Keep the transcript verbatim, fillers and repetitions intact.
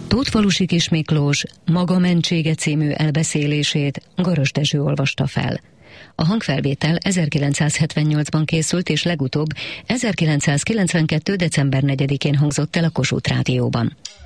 Tótfalusi Kis Miklós Maga mentsége című elbeszélését Garas Dezső olvasta fel. A hangfelvétel ezerkilencszázhetvennyolcban készült, és legutóbb ezerkilencszázkilencvenkettő. december negyedikén hangzott el a Kossuth Rádióban.